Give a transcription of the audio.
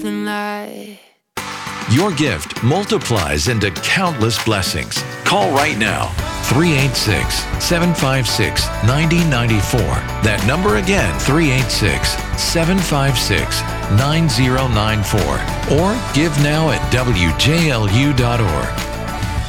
something like. Your gift multiplies into countless blessings. Call right now, 386-756-9094. That number again, 386-756-9094. Or give now at WJLU.org.